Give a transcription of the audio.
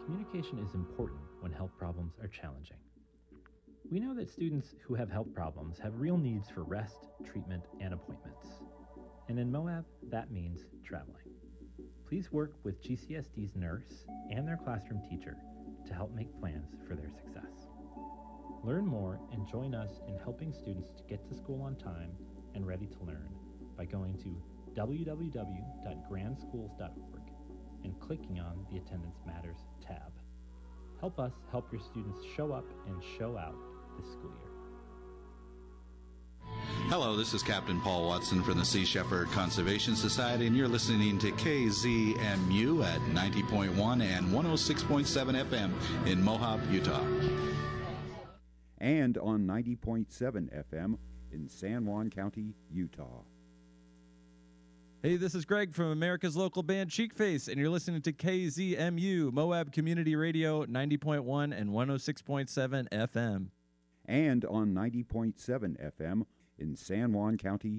Communication is important when health problems are challenging. We know that students who have health problems have real needs for rest, treatment, and appointments. And in Moab, that means traveling. Please work with GCSD's nurse and their classroom teacher to help make plans for their success. Learn more and join us in helping students to get to school on time and ready to learn by going to www.grandschools.org and clicking on the Attendance Matters tab. Help us help your students show up and show out this school year. Hello, this is Captain Paul Watson from the Sea Shepherd Conservation Society, and you're listening to KZMU at 90.1 and 106.7 FM in Mohawk, Utah. And on 90.7 FM in San Juan County, Utah. Hey, this is Greg from America's local band Cheekface, and you're listening to KZMU, Moab Community Radio, 90.1 and 106.7 FM. And on 90.7 FM in San Juan County,